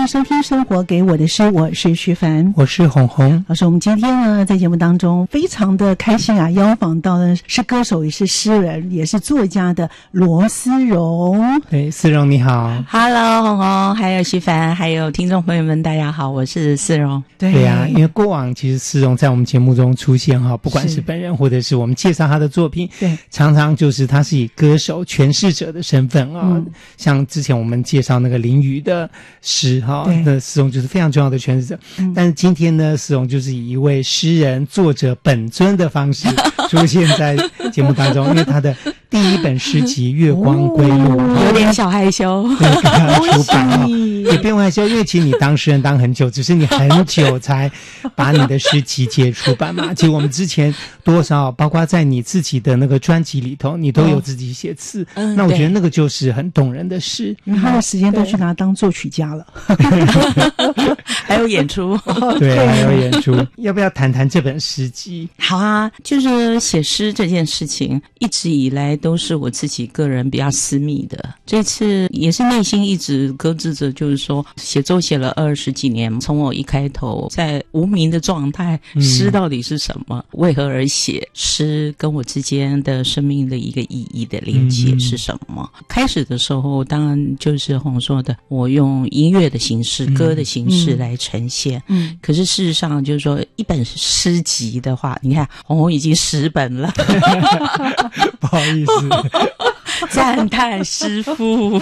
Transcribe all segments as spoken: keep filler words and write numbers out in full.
迎收听生活给我的诗，我是徐凡， 我是红红老师。我们今天呢在节目当中非常的开心啊，邀访到的是歌手也是诗人也是作家的罗思荣。 对，思荣你好。 Hello 红红还有徐凡还有听众朋友们大家好，我是思荣。 对对啊，因为过往其实思荣在我们节目中出现哈，不管是本人或者是我们介绍他的作品， 对， 常常就是他是以歌手诠释者的身份啊、嗯，像之前我们介绍那个林瑜的诗哈，那思荣就是非常重要的诠释者、嗯、但是今天呢，思荣就是以一位诗人作者本尊的方式出现在节目当中因为他的第一本诗集《月光归路》 哦、有点小害羞， 对，刚刚出版哦，也不用害羞，因为其实你当诗人当很久，只是你很久才把你的诗集结出版嘛。其实我们之前多少，包括在你自己的那个专辑里头，你都有自己写词、哦、那我觉得那个就是很动人的诗， 因为他的时间都去拿当作曲家了还有演出对，还有演出要不要谈谈这本诗集？ 好啊，就是写诗这件事情一直以来都是我自己个人比较私密的，这次也是内心一直搁置着，就是说写作写了二十几年，从我一开头在无名的状态，诗到底是什么、嗯、为何而写诗，跟我之间的生命的一个意义的连接是什么、嗯、开始的时候当然就是红说的，我用音乐的形式、嗯、歌的形式来呈现，嗯，可是事实上就是说一本诗集的话，你看红红已经十本了不好意思赞叹师父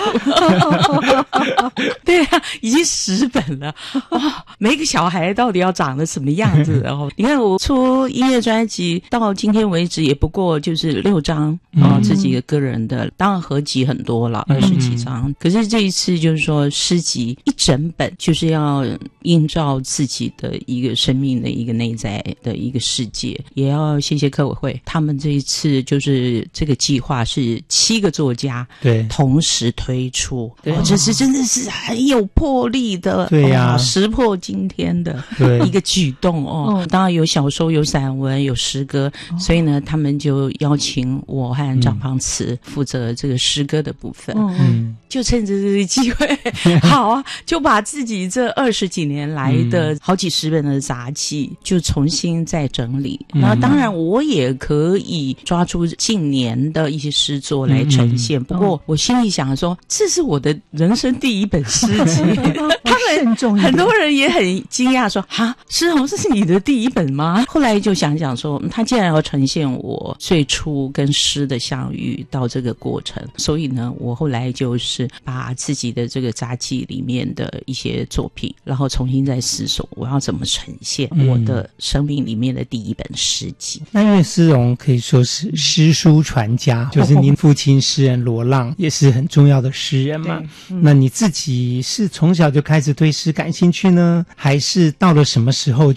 对啊，已经十本了、哦、每个小孩到底要长得什么样子然后你看我出音乐专辑到今天为止也不过就是六张、哦、自己的个人的，当然合集很多了，二十几张、嗯、可是这一次就是说诗集一整本就是要映照自己的一个生命的一个内在的一个世界，也要谢谢客委会，他们这一次就是这个计划是七个作家对同时推出，对、哦、这是真的是很有魄力的， 对呀、啊哦， 石破惊天的一个举动哦。哦当然有小说有散文有诗歌、哦、所以呢他们就邀请我和张胖慈负责这个诗歌的部分，嗯，就趁着这个机会好啊，就把自己这二十几年来的好几十本的杂记就重新再整理、嗯、那当然我也可以抓出近年的一些诗作来呈现、嗯、不过我心里想说这是我的人生第一本诗集他们很多人也很惊讶说哈，诗荣这是你的第一本吗？后来就想想说他既然要呈现我最初跟诗的相遇到这个过程，所以呢我后来就是把自己的这个杂记里面的一些作品然后重新再思索我要怎么呈现我的生命里面的第一本诗集、嗯、 那因为思荣可以说是诗书传家，就是您父亲诗人罗浪也是很重要的诗人嘛、嗯、那你自己是从小就开始对诗感兴趣呢，还是到了什么时候